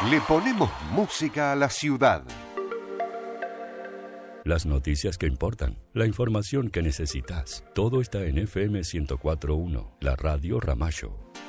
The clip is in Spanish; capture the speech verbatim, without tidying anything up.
Le ponemos música a la ciudad. Las noticias que importan, la información que necesitas, todo está en F M ciento cuatro punto uno, la radio Ramallo.